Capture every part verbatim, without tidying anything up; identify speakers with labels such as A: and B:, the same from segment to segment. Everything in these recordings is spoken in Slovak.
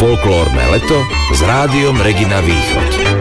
A: Folklórne leto s Rádiom Regina Východ.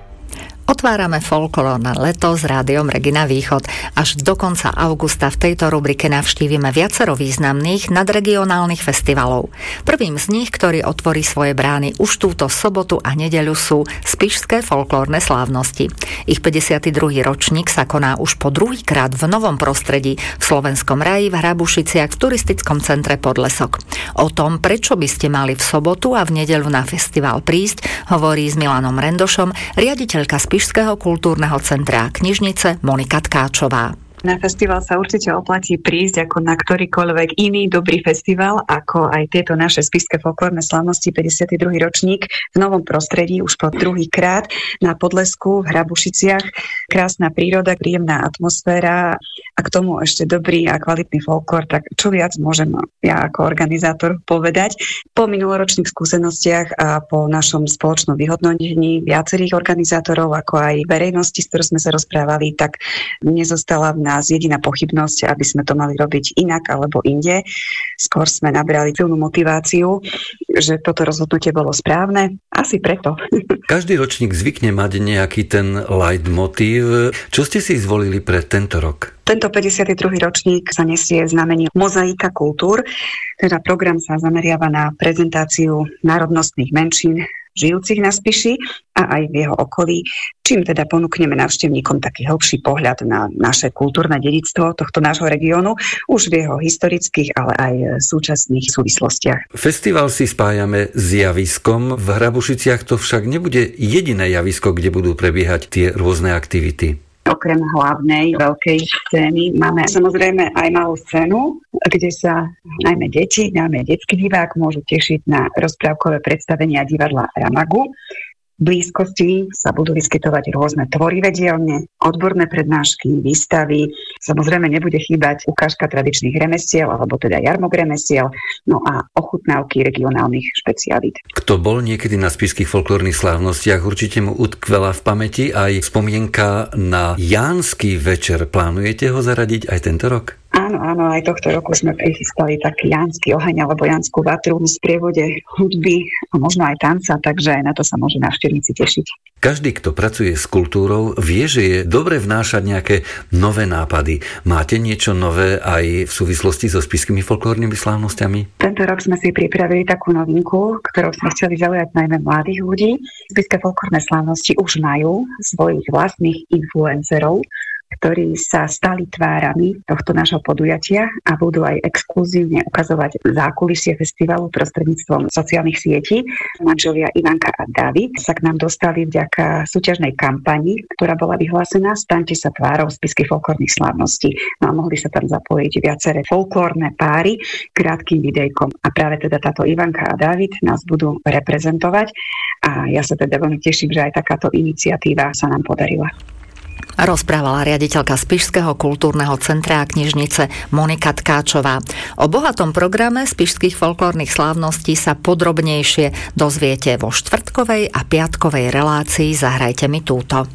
B: Otvárame folklórne leto s Rádiom Regina Východ. Až do konca augusta v tejto rubrike navštívime viacero významných nadregionálnych festivalov. Prvým z nich, ktorý otvorí svoje brány už túto sobotu a nedeľu, sú Spišské folklórne slávnosti. Ich päťdesiaty druhý ročník sa koná už po druhýkrát v novom prostredí v Slovenskom raji v Hrabušiciach v turistickom centre Podlesok. O tom, prečo by ste mali v sobotu a v nedeľu na festival prísť, hovorí s Milanom Rendošom riaditeľka Spišského kultúrneho centra a knižnice Monika Tkáčová.
C: Na festival sa určite oplatí prísť ako na ktorýkoľvek iný dobrý festival, ako aj tieto naše Spišské folklórne slávnosti päťdesiaty druhý ročník v novom prostredí už po druhýkrát na Podlesku v Hrabušiciach. Krásna príroda, príjemná atmosféra a k tomu ešte dobrý a kvalitný folklór, tak čo viac môžem ja ako organizátor povedať. Po minuloročných skúsenostiach a po našom spoločnom vyhodnotení viacerých organizátorov, ako aj verejnosti, s ktorou sme sa rozprávali, tak nezostala v nás jediná pochybnosť, aby sme to mali robiť inak alebo inde. Skôr sme nabrali silnú motiváciu, že toto rozhodnutie bolo správne. Asi preto.
D: Každý ročník zvykne mať nejaký ten leitmotív. Čo ste si zvolili pre tento rok?
C: Tento päťdesiaty druhý ročník sa nesie znamenie Mozaika kultúr. Teda program sa zameriava na prezentáciu národnostných menšín žijúcich na Spiši a aj v jeho okolí, čím teda ponúkneme návštevníkom taký hlbší pohľad na naše kultúrne dedičstvo tohto nášho regiónu, už v jeho historických, ale aj súčasných súvislostiach.
D: Festival si spájame s javiskom. V Hrabušiciach to však nebude jediné javisko, kde budú prebiehať tie rôzne aktivity.
C: Okrem hlavnej veľkej scény máme samozrejme aj malú scénu, kde sa najmä deti, najmä detský divák môžu tešiť na rozprávkové predstavenia divadla Ramagu. V blízkosti sa budú vyskytovať rôzne tvorivé dielne, odborné prednášky, výstavy. Samozrejme nebude chýbať ukážka tradičných remesiel, alebo teda jarmok remesiel, no a ochutnávky regionálnych špecialít.
D: Kto bol niekedy na spišských folklórnych slávnostiach, určite mu utkvela v pamäti aj spomienka na Jánsky večer. Plánujete ho zaradiť aj tento rok?
C: Áno, áno, aj tohto roku sme prichystali taký jánsky oheň alebo jánsku vatru v sprievode hudby a možno aj tanca, takže aj na to sa môžu návštevníci tešiť.
D: Každý, kto pracuje s kultúrou, vie, že je dobre vnášať nejaké nové nápady. Máte niečo nové aj v súvislosti so spišskými folklórnymi slávnostiami?
C: Tento rok sme si pripravili takú novinku, ktorou sme chceli zaujať najmä mladých ľudí. Spišské folklórne slávnosti už majú svojich vlastných influencerov, ktorí sa stali tvárami tohto nášho podujatia a budú aj exkluzívne ukazovať zákulisie festivalu prostredníctvom sociálnych sietí. Manželia Ivanka a David sa k nám dostali vďaka súťažnej kampani, ktorá bola vyhlásená Staňte sa tvárou spišských folklórnych slávností. No a mohli sa tam zapojiť viaceré folklórne páry krátkým videjkom. A práve teda táto Ivanka a David nás budú reprezentovať a ja sa teda veľmi teším, že aj takáto iniciatíva sa nám podarila.
B: Rozprávala riaditeľka Spišského kultúrneho centra a knižnice Monika Tkáčová. O bohatom programe spišských folklórnych slávností sa podrobnejšie dozviete vo štvrtkovej a piatkovej relácii Zahrajte mi túto.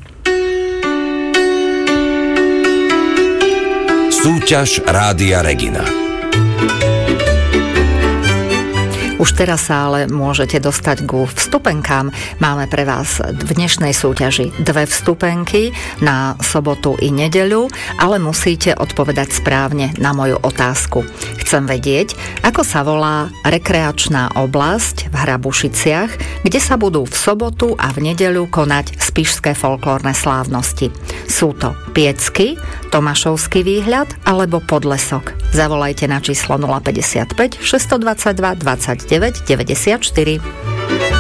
A: Súťaž Rádia Regina.
B: Už teraz sa ale môžete dostať ku vstupenkám. Máme pre vás v dnešnej súťaži dve vstupenky na sobotu i nedeľu, ale musíte odpovedať správne na moju otázku. Chcem vedieť, ako sa volá rekreačná oblasť v Hrabušiciach, kde sa budú v sobotu a v nedeľu konať spišské folklórne slávnosti. Sú to Piecky, Tomášovský výhľad alebo Podlesok. Zavolajte na číslo nula päťdesiatpäť šesťstodvadsaťdva dvadsaťdeväť deväťdesiatštyri.